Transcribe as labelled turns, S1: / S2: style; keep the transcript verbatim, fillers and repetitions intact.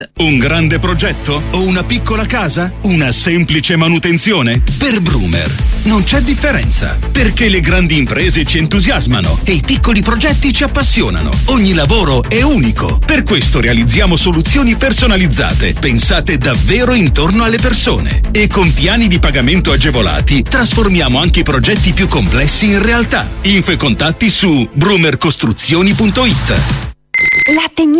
S1: Un grande progetto o una piccola casa? Una semplice manutenzione? Per Brumer non c'è differenza, perché le grandi imprese ci entusiasmano e i piccoli progetti ci appassionano. Ogni lavoro è unico. Per questo realizziamo soluzioni personalizzate, pensate davvero intorno alle persone. E con piani di pagamento agevolati trasformiamo anche i progetti più complessi in realtà. Info e contatti su brumer costruzioni punto it.
S2: Latte